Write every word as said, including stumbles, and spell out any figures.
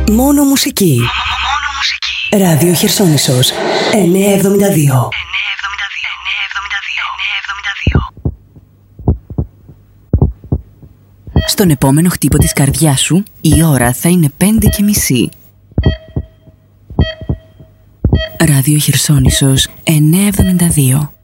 Μόνο μουσική. Μόνο μουσική. Ράδιο Χερσόνησος εννιακόσια εβδομήντα δύο. Στον επόμενο χτύπο της καρδιάς σου, η ώρα θα είναι πέντε και μισή. Ράδιο Χερσόνησος εννιακόσια εβδομήντα δύο.